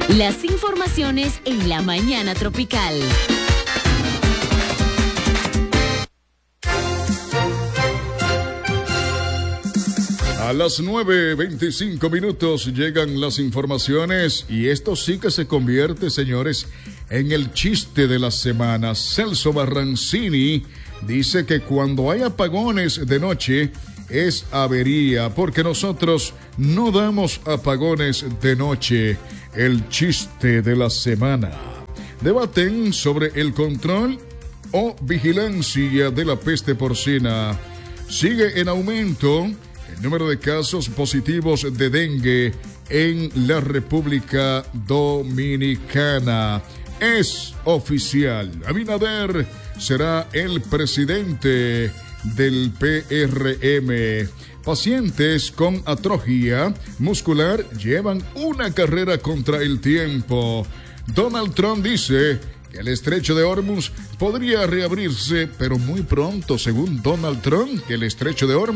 Las informaciones en la mañana tropical. A las 9:25 llegan las informaciones y esto sí que se convierte, señores, en el chiste de la semana. Celso Barrancini dice que cuando hay apagones de noche es avería, porque nosotros no damos apagones de noche. El chiste de la semana. Debaten sobre el control o vigilancia de la peste porcina. Sigue en aumento el número de casos positivos de dengue en la República Dominicana. Es oficial. Abinader será el presidente del PRM. Pacientes con atrofia muscular llevan una carrera contra el tiempo. Donald Trump dice que el estrecho de Hormuz podría reabrirse, pero muy pronto, según Donald Trump, que el estrecho de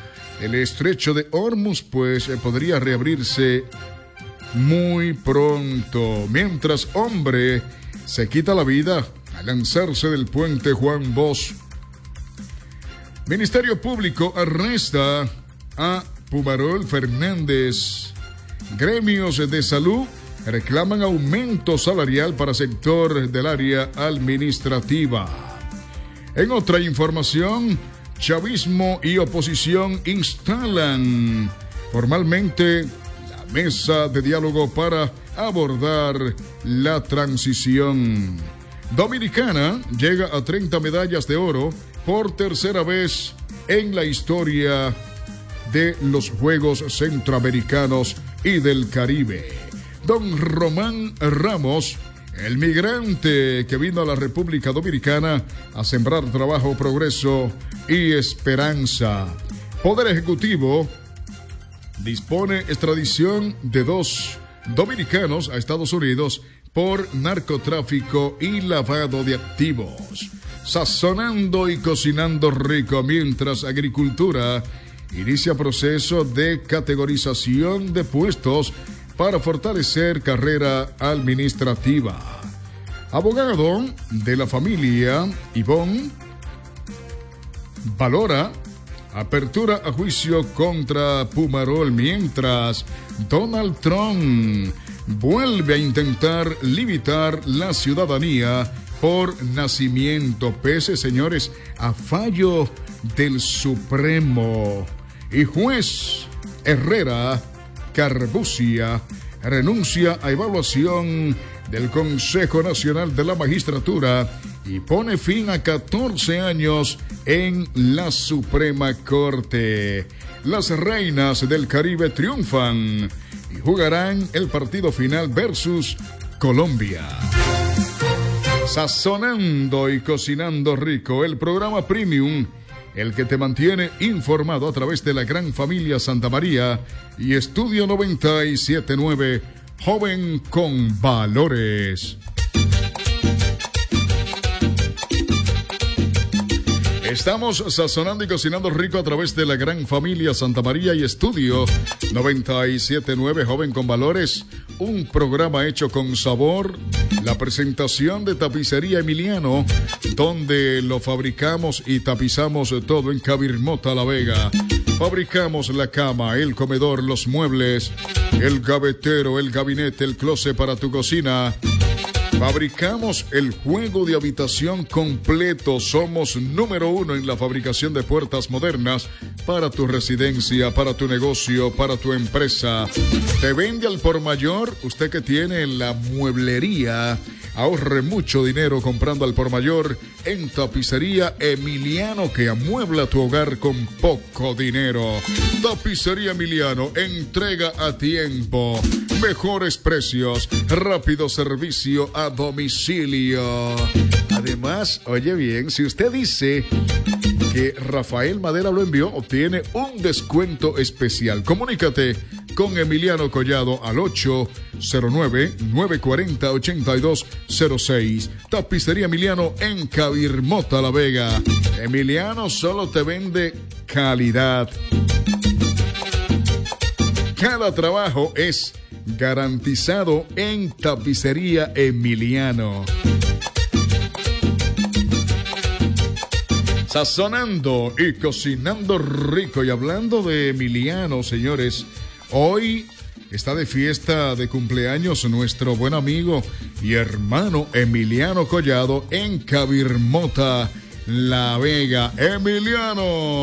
Hormuz pues podría reabrirse muy pronto. Mientras hombre se quita la vida al lanzarse del puente Juan Bosch. Ministerio Público arresta a Pumarol Fernández. Gremios de salud reclaman aumento salarial para sector del área administrativa. En otra información, chavismo y oposición instalan formalmente la mesa de diálogo para abordar la transición. Dominicana llega a 30 medallas de oro por tercera vez en la historia de los Juegos Centroamericanos y del Caribe. Don Román Ramos, el migrante que vino a la República Dominicana a sembrar trabajo, progreso y esperanza. Poder Ejecutivo dispone extradición de 2 dominicanos a Estados Unidos por narcotráfico y lavado de activos. Sazonando y cocinando rico, mientras Agricultura inicia proceso de categorización de puestos para fortalecer carrera administrativa. Abogado de la familia Ivonne valora apertura a juicio contra Pumarol, mientras Donald Trump vuelve a intentar limitar la ciudadanía por nacimiento, pese, señores, a fallo del Supremo. Y juez Herrera Carbucia renuncia a evaluación del Consejo Nacional de la Magistratura y pone fin a 14 años en la Suprema Corte. Las reinas del Caribe triunfan y jugarán el partido final versus Colombia. Sazonando y cocinando rico, el programa Premium, el que te mantiene informado a través de la gran familia Santa María y Estudio 97.9, joven con valores. Estamos sazonando y cocinando rico a través de la gran familia Santa María y Estudio 97.9, joven con valores, un programa hecho con sabor. La presentación de Tapicería Emiliano, donde lo fabricamos y tapizamos todo en Cabirmota La Vega. Fabricamos la cama, el comedor, los muebles, el gavetero, el gabinete, el closet para tu cocina. Fabricamos el juego de habitación completo. Somos número 1 en la fabricación de puertas modernas para tu residencia, para tu negocio, para tu empresa. Te vende al por mayor. Usted que tiene la mueblería, ahorre mucho dinero comprando al por mayor en Tapicería Emiliano, que amuebla tu hogar con poco dinero. Tapicería Emiliano, entrega a tiempo, mejores precios, rápido servicio a domicilio. Además, oye bien, si usted dice que Rafael Madera lo envió, obtiene un descuento especial. Comunícate con Emiliano Collado al 809-940-8206. Tapicería Emiliano en Cabirmota La Vega. Emiliano solo te vende calidad. Cada trabajo es garantizado en Tapicería Emiliano. Sazonando y cocinando rico. Y hablando de Emiliano, señores, hoy está de fiesta de cumpleaños nuestro buen amigo y hermano Emiliano Collado en Cabirmota, La Vega. Emiliano.